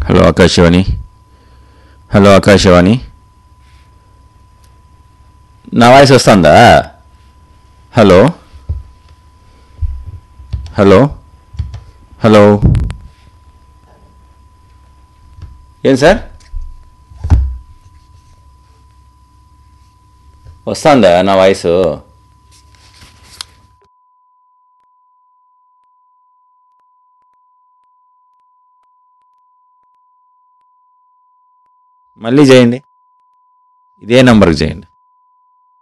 Hello Akashvani. Hello Akashvani. నా voice వస్తుందా? Hello hello hello. ఏం సార్ వస్తుందా నా వాయిస్? మళ్ళీ చేయండి, ఇదే నంబర్కి చేయండి.